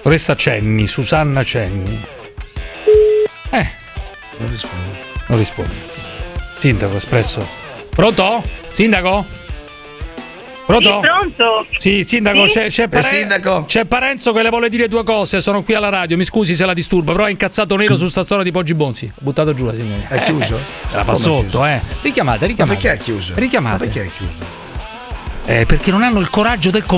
Dottoressa Cenni, Susanna Cenni. Non risponde. Sindaco Espresso. Pronto? Sindaco? Pronto? Sì, pronto? Sì, sindaco, sì? sindaco. C'è Parenzo che le vuole dire due cose. Sono qui alla radio. Mi scusi se la disturbo, però è incazzato nero su sta storia di Poggi Bonzi. Ho buttato giù la signora. È chiuso? La fa sotto, Richiamate. Ma perché è chiuso? Richiamate. Ma perché è chiuso? Perché non hanno il coraggio del